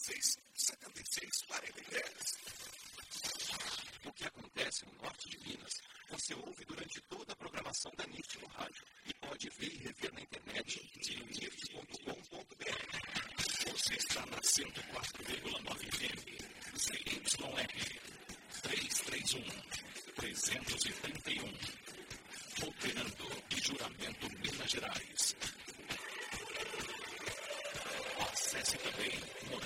36, 76, 43. O que acontece no norte de Minas, você ouve durante toda a programação da NIFT no rádio e pode ver e rever na internet em nift.com.br. Você está na 104,9.